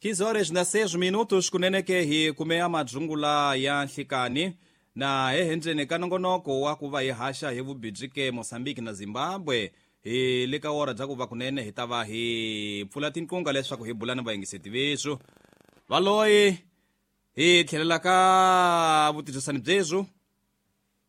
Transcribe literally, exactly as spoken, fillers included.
quinze horas na seis minutos kuneneke hi kumea madzungula ya nhlikani na ehendzeni ka nongonoko wa kuva hi haxa hi vubijike Mozambique na Zimbabwe hi le ka hora bya kuva kunene hi ta va hi pfula tinkunga leswaku hi bula ni vayingiseti veswo valoyi hi tlhelela ka vutirhisani byeswo